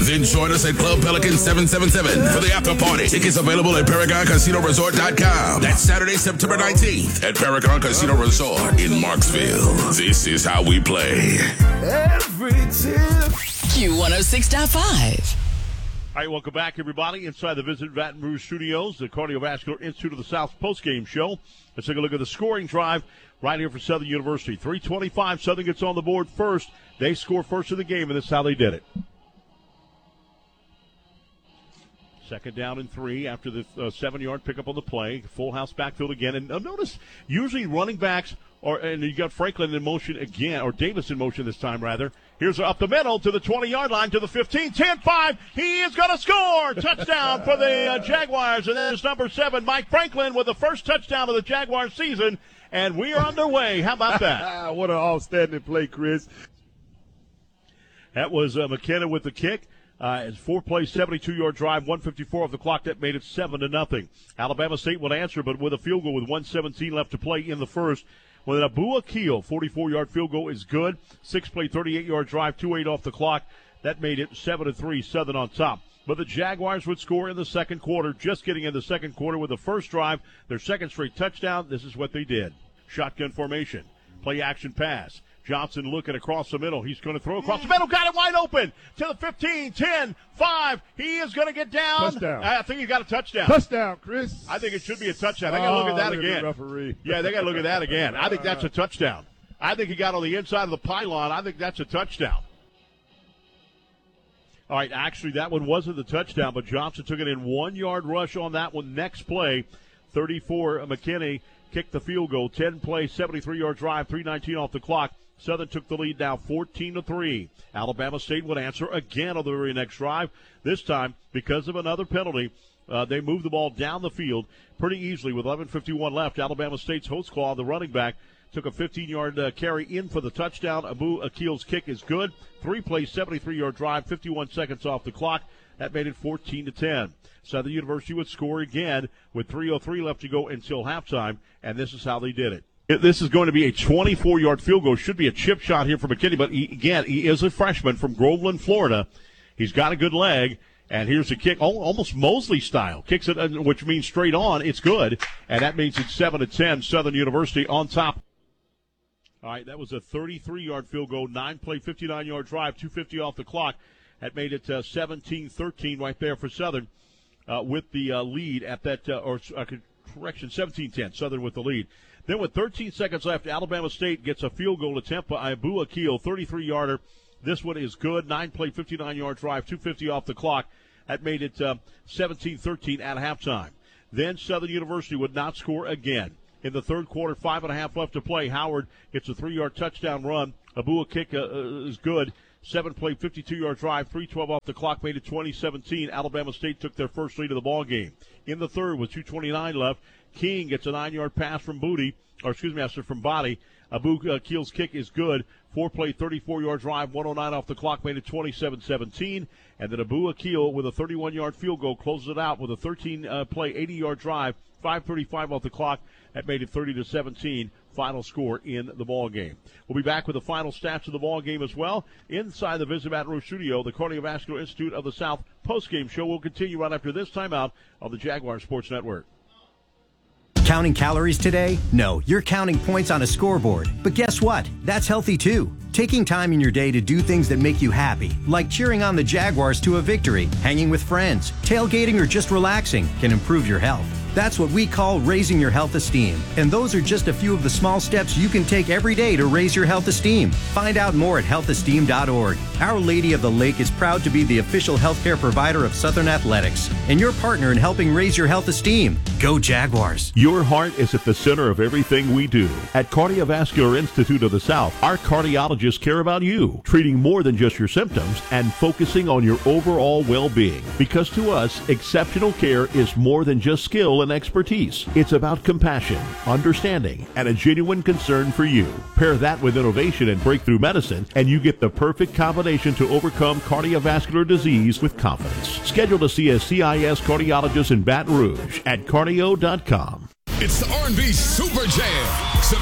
Then join us at Club Pelican 777 for the after party. Tickets available at ParagonCasinoResort.com. That's Saturday, September 19th at Paragon Casino Resort in Marksville. This is how we play. Every tip. Q106.5. All right, welcome back, everybody, inside the Visit Baton Rouge Studios, the Cardiovascular Institute of the South postgame show. Let's take a look at the scoring drive right here for Southern University. 3:25, Southern gets on the board first. They score first of the game, and this is how they did it. Second down and 3 after the 7-yard pickup on the play. Full house backfield again. And notice, usually running backs, and you got Franklin in motion again, or Davis in motion this time, rather. Here's up the middle to the 20-yard line to the 15, 10-5. He is going to score. Touchdown for the Jaguars. And there's number 7, Mike Franklin, with the first touchdown of the Jaguars season. And we are underway. How about that? What an outstanding play, Chris. That was McKenna with the kick. It's 4-play, 72-yard drive, 154 off the clock. That made it 7-0. Alabama State would answer, but with a field goal with 1:17 left to play in the first. With an Abu Akil 44-yard field goal is good. 6-play, 38-yard drive, 2:08 off the clock. That made it 7-3, Southern on top. But the Jaguars would score in the second quarter, just getting in the second quarter with the first drive, their second straight touchdown. This is what they did. Shotgun formation, play action pass. Johnson looking across the middle. He's going to throw across the middle. Got it wide open to the 15, 10, 5. He is going to get down. Touchdown. I think he got a touchdown. Touchdown, Chris. I think it should be a touchdown. They got to look at that again. Referee. Yeah, they got to look at that again. I think that's a touchdown. I think he got on the inside of the pylon. I think that's a touchdown. All right, actually, that one wasn't the touchdown, but Johnson took it in 1-yard rush on that one. Next play, 34, McKinney kicked the field goal. 10-play, 73-yard drive, 3:19 off the clock. Southern took the lead now 14-3. Alabama State would answer again on the very next drive. This time, because of another penalty, they moved the ball down the field pretty easily with 11:51 left. Alabama State's Holtzclaw, the running back, took a 15-yard carry in for the touchdown. Abu Akil's kick is good. 3-play, 73-yard drive, 51 seconds off the clock. That made it 14-10. Southern University would score again with 3:03 left to go until halftime, and this is how they did it. This is going to be a 24-yard field goal. Should be a chip shot here for McKinney, but he is a freshman from Groveland, Florida. He's got a good leg, and here's a kick, almost Mosley style. Kicks it, which means straight on. It's good, and that means it's 7-10. Southern University on top. All right, that was a 33-yard field goal, 9-play, 59-yard drive, 2:50 off the clock. That made it 17-13 right there for Southern with the lead at that, 17-10. Southern with the lead. Then with 13 seconds left, Alabama State gets a field goal attempt by Abu Akil, 33-yarder. This one is good. 9-play, 59-yard drive, 2:50 off the clock. That made it 17-13 at halftime. Then Southern University would not score again. In the third quarter, 5.5 left to play. Howard gets a 3-yard touchdown run. Abu Akil is good. 7-play, 52-yard drive, 3:12 off the clock, made it 20-17. Alabama State took their first lead of the ball game. In the third, with 2:29 left, King gets a 9-yard pass from Body. Abu Akil's kick is good. 4-play, 34-yard drive, 1:09 off the clock, made it 27-17. And then Abu Akil with a 31-yard field goal closes it out with a 13-play, 80-yard drive, 5:35 off the clock. That made it 30-17. Final score in the ball game. We'll be back with the final stats of the ball game as well. Inside the Visit Baton Rouge studio, the Cardiovascular Institute of the South postgame show will continue right after this timeout on the Jaguar Sports Network. Counting calories today? No, you're counting points on a scoreboard. But guess what? That's healthy too. Taking time in your day to do things that make you happy, like cheering on the Jaguars to a victory, hanging with friends, tailgating, or just relaxing, can improve your health. That's what we call raising your health esteem. And those are just a few of the small steps you can take every day to raise your health esteem. Find out more at healthesteem.org. Our Lady of the Lake is proud to be the official healthcare provider of Southern Athletics and your partner in helping raise your health esteem. Go Jaguars. Your heart is at the center of everything we do. At Cardiovascular Institute of the South, our cardiologists care about you, treating more than just your symptoms and focusing on your overall well-being. Because to us, exceptional care is more than just skill and expertise. It's about compassion, understanding, and a genuine concern for you. Pair that with innovation and breakthrough medicine, and you get the perfect combination to overcome cardiovascular disease with confidence. Schedule to see a CIS cardiologist in Baton Rouge at cardio.com. It's the R&B Super Jam